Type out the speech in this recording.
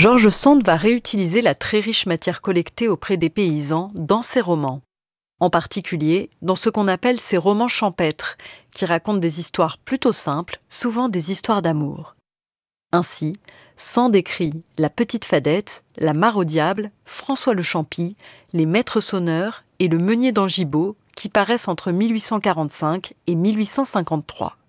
George Sand va réutiliser la très riche matière collectée auprès des paysans dans ses romans. En particulier dans ce qu'on appelle ses romans champêtres, qui racontent des histoires plutôt simples, souvent des histoires d'amour. Ainsi, Sand écrit La Petite Fadette, La Mare au Diable, François le Champy, Les Maîtres Sonneurs et Le Meunier d'Angibault, qui paraissent entre 1845 et 1853.